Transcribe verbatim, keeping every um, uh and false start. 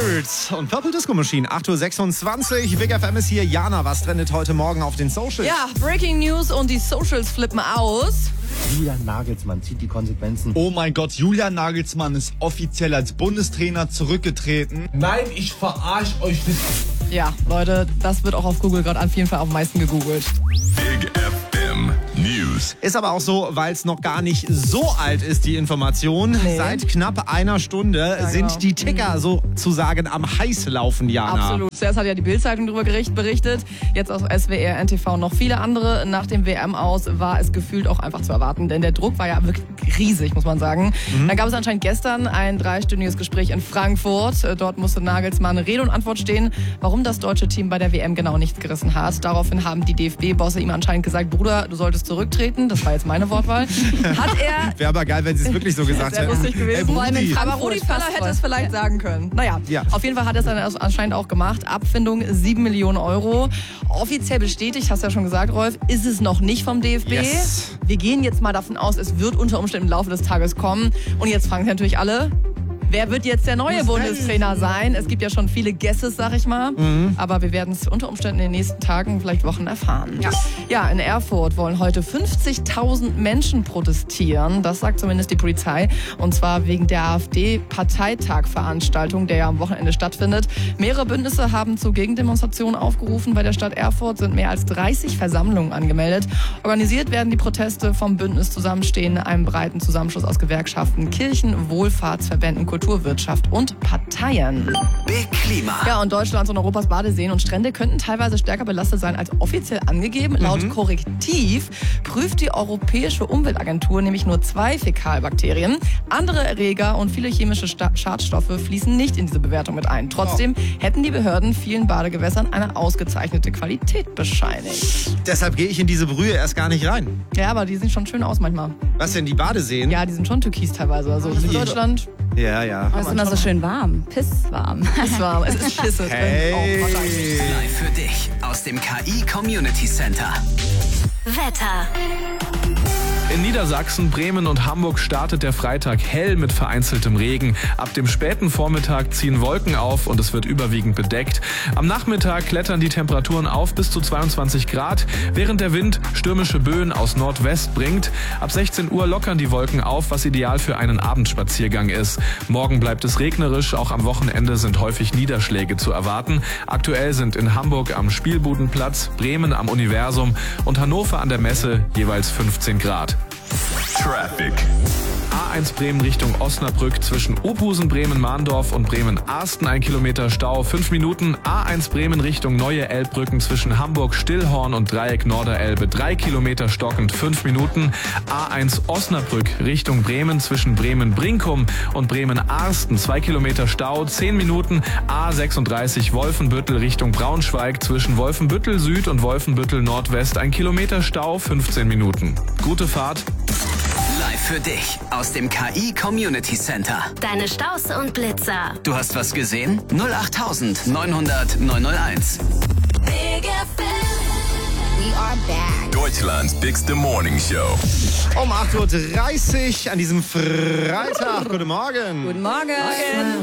Weird und Purple Disco Machine. acht Uhr sechsundzwanzig. Big F M ist hier. Jana, was trendet heute Morgen auf den Socials? Ja, Breaking News und die Socials flippen aus. Julian Nagelsmann zieht die Konsequenzen. Oh mein Gott, Julian Nagelsmann ist offiziell als Bundestrainer zurückgetreten. Nein, ich verarsche euch nicht. Ja, Leute, das wird auch auf Google gerade auf jeden Fall am meisten gegoogelt. Big F M News. Ist aber auch so, weil es noch gar nicht so alt ist, die Information. Nee. Seit knapp einer Stunde Ja, sind genau. die Ticker sozusagen am Heißlaufen, Jana. Absolut. Zuerst hat ja die Bild-Zeitung darüber berichtet, jetzt auf S W R, N T V noch viele andere. Nach dem W M-Aus war es gefühlt auch einfach zu erwarten, denn der Druck war ja wirklich riesig, muss man sagen. Mhm. Dann gab es anscheinend gestern ein dreistündiges Gespräch in Frankfurt. Dort musste Nagelsmann Rede und Antwort stehen, warum das deutsche Team bei der W M genau nichts gerissen hat. Daraufhin haben die D F B-Bosse ihm anscheinend gesagt, Bruder, du solltest zurücktreten. Das war jetzt meine Wortwahl. Hat er... Wäre aber geil, wenn sie es wirklich so gesagt Sehr hätten. lustig gewesen. Ey, Brudi. Aber Rudi Völler hätte es vielleicht sagen können. Naja, Ja. auf jeden Fall hat er es dann anscheinend auch gemacht. Abfindung sieben Millionen Euro. Offiziell bestätigt, hast du ja schon gesagt, Rolf, ist es noch nicht vom D F B. Yes. Wir gehen jetzt mal davon aus, es wird unter Umständen im Laufe des Tages kommen. Und jetzt fragen sich natürlich alle, wer wird jetzt der neue Bundestrainer sein? Es gibt ja schon viele Guesses, sag ich mal. Mhm. Aber wir werden es unter Umständen in den nächsten Tagen, vielleicht Wochen erfahren. Ja, ja, in Erfurt wollen heute fünfzigtausend Menschen protestieren. Das sagt zumindest die Polizei. Und zwar wegen der AfD-Parteitagveranstaltung, der ja am Wochenende stattfindet. Mehrere Bündnisse haben zu Gegendemonstrationen aufgerufen. Bei der Stadt Erfurt sind mehr als dreißig Versammlungen angemeldet. Organisiert werden die Proteste vom Bündnis Zusammenstehen, einem breiten Zusammenschluss aus Gewerkschaften, Kirchen, Wohlfahrtsverbänden, Kulturwirtschaft und Parteien. Big Klima. Ja, und Deutschlands und Europas Badeseen und Strände könnten teilweise stärker belastet sein als offiziell angegeben. Laut Korrektiv prüft die Europäische Umweltagentur nämlich nur zwei Fäkalbakterien. Andere Erreger und viele chemische Sta- Schadstoffe fließen nicht in diese Bewertung mit ein. Trotzdem hätten die Behörden vielen Badegewässern eine ausgezeichnete Qualität bescheinigt. Deshalb gehe ich in diese Brühe erst gar nicht rein. Ja, aber die sehen schon schön aus manchmal. Was denn, die Badeseen? Ja, die sind schon türkis teilweise. Also Süddeutschland Ja, ja. Es ist immer so schön warm, pisswarm. ist warm. Es ist Schisse Hey. drin. Auch wahrscheinlich. Live für dich aus dem K I Community Center. Wetter. In Niedersachsen, Bremen und Hamburg startet der Freitag hell mit vereinzeltem Regen. Ab dem späten Vormittag ziehen Wolken auf und es wird überwiegend bedeckt. Am Nachmittag klettern die Temperaturen auf bis zu zweiundzwanzig Grad, während der Wind stürmische Böen aus Nordwest bringt. Ab sechzehn Uhr lockern die Wolken auf, was ideal für einen Abendspaziergang ist. Morgen bleibt es regnerisch, auch am Wochenende sind häufig Niederschläge zu erwarten. Aktuell sind in Hamburg am Spielbudenplatz, Bremen am Universum und Hannover an der Messe jeweils fünfzehn Grad. Traffic. A eins Bremen Richtung Osnabrück zwischen Ophusen, Bremen-Mahndorf und Bremen-Arsten ein Kilometer Stau, fünf Minuten. A eins Bremen Richtung Neue Elbbrücken zwischen Hamburg-Stillhorn und Dreieck Norderelbe, drei Kilometer stockend, fünf Minuten. A eins Osnabrück Richtung Bremen zwischen Bremen-Brinkum und Bremen-Arsten, zwei Kilometer Stau, zehn Minuten. A sechsunddreißig Wolfenbüttel Richtung Braunschweig zwischen Wolfenbüttel Süd und Wolfenbüttel Nordwest, ein Kilometer Stau, fünfzehn Minuten. Gute Fahrt. Live für dich aus dem K I Community Center. Deine Staus und Blitzer. Du hast was gesehen? null acht neunhundert neunhunderteins. Big F M. We are back. Deutschlands Bigste Morning Show. Um acht Uhr dreißig an diesem Freitag. Guten Morgen. Guten Morgen.